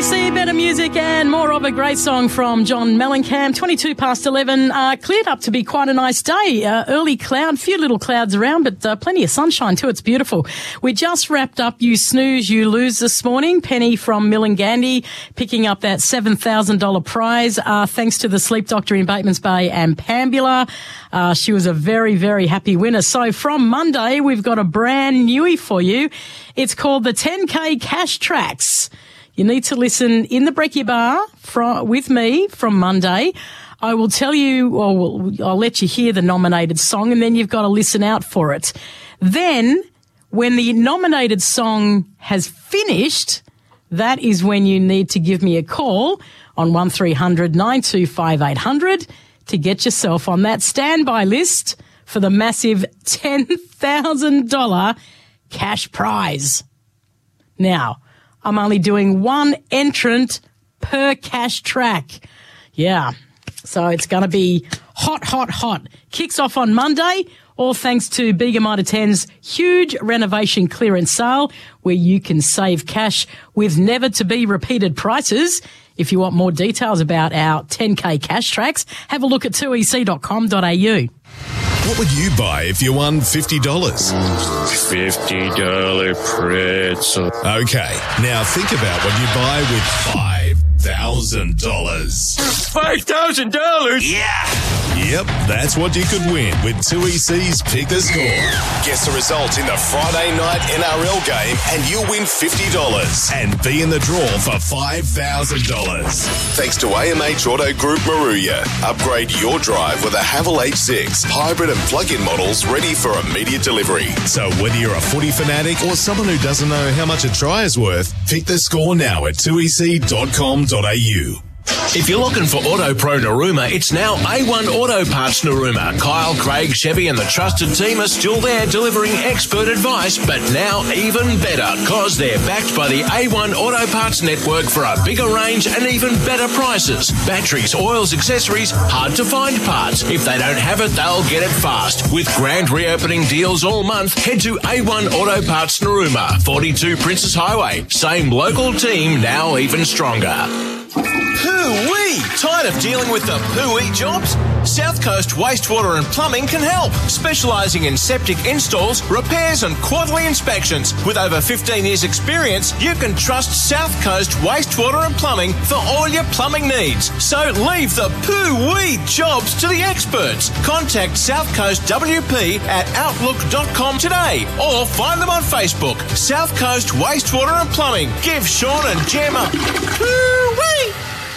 2EC, better music and more of a great song from John Mellencamp. 22 past 11, cleared up to be quite a nice day. Early cloud, few little clouds around, but plenty of sunshine too. It's beautiful. We just wrapped up You Snooze, You Lose this morning. Penny from Millingandy picking up that $7,000 prize, thanks to the Sleep Doctor in Batemans Bay and Pambula. She was a very, very happy winner. So from Monday, we've got a brand newie for you. It's called the 10K Cash Tracks. You need to listen in the Brekkie Bar with me from Monday. I will tell you, or I'll let you hear the nominated song, and then you've got to listen out for it. Then, when the nominated song has finished, that is when you need to give me a call on 1300 925 800 to get yourself on that standby list for the massive $10,000 cash prize. Now, I'm only doing one entrant per cash track. Yeah, so it's going to be hot, hot, hot. Kicks off on Monday, all thanks to Bega Mitre 10's huge renovation clearance sale where you can save cash with never-to-be-repeated prices. If you want more details about our 10K cash tracks, have a look at 2ec.com.au. What would you buy if you won $50? $50 pretzel. Okay, now think about what you buy with $5,000. $5,000? Yeah! Yep, that's what you could win with 2EC's Pick the Score. Guess the result in the Friday night NRL game and you'll win $50 and be in the draw for $5,000. Thanks to AMH Auto Group Maruya. Upgrade your drive with a Haval H6 hybrid and plug-in models ready for immediate delivery. So whether you're a footy fanatic or someone who doesn't know how much a try is worth, pick the score now at 2ec.com.au. If you're looking for Auto Pro Narooma, it's now A1 Auto Parts Narooma. Kyle, Craig, Chevy and the trusted team are still there delivering expert advice, but now even better because they're backed by the A1 Auto Parts network for a bigger range and even better prices. Batteries, oils, accessories, hard to find parts. If they don't have it, they'll get it fast. With grand reopening deals all month, head to A1 Auto Parts Narooma, 42 Princess Highway. Same local team, now even stronger. Poo-wee! Tired of dealing with the poo-wee jobs? South Coast Wastewater and Plumbing can help, specialising in septic installs, repairs and quarterly inspections. With over 15 years' experience, you can trust South Coast Wastewater and Plumbing for all your plumbing needs. So leave the poo-wee jobs to the experts. Contact South Coast WP at outlook.com today or find them on Facebook. South Coast Wastewater and Plumbing. Give Sean and Jem a poo-wee!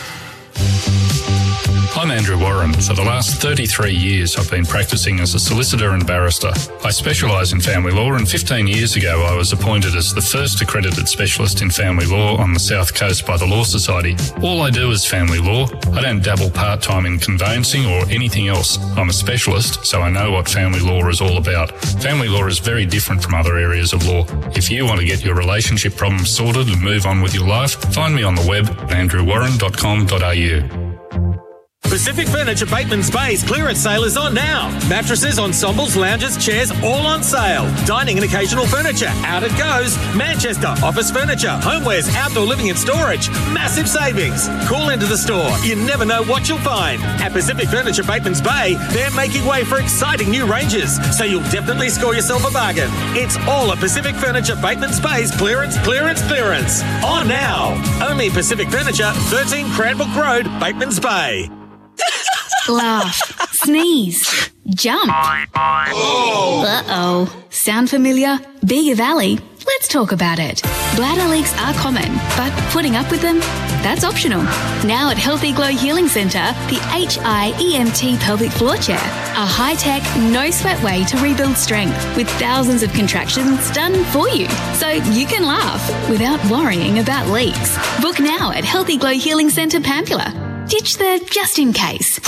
I'm Andrew Warren. For the last 33 years, I've been practicing as a solicitor and barrister. I specialise in family law, and 15 years ago I was appointed as the first accredited specialist in family law on the South Coast by the Law Society. All I do is family law. I don't dabble part-time in conveyancing or anything else. I'm a specialist, so I know what family law is all about. Family law is very different from other areas of law. If you want to get your relationship problems sorted and move on with your life, find me on the web at andrewwarren.com.au. Pacific Furniture Batemans Bay's clearance sale is on now. Mattresses, ensembles, lounges, chairs, all on sale. Dining and occasional furniture, out it goes. Manchester, office furniture, homewares, outdoor living and storage. Massive savings. Call into the store. You never know what you'll find. At Pacific Furniture Batemans Bay, they're making way for exciting new ranges, so you'll definitely score yourself a bargain. It's all at Pacific Furniture Batemans Bay's clearance. On now. Only Pacific Furniture, 13 Cranbrook Road, Batemans Bay. Laugh, sneeze, jump. Uh-oh. Sound familiar? Bega Valley? Let's talk about it. Bladder leaks are common, but putting up with them? That's optional. Now at Healthy Glow Healing Centre, the HIEMT pelvic floor chair. A high-tech, no-sweat way to rebuild strength with thousands of contractions done for you. So you can laugh without worrying about leaks. Book now at Healthy Glow Healing Centre, Pambula. Ditch the just in case.